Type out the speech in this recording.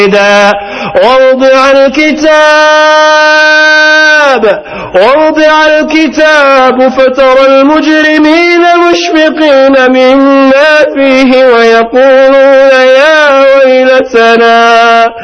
ووضع الكتاب فترى المجرمين مشفقين مما فيه ويقولون يا ويلتنا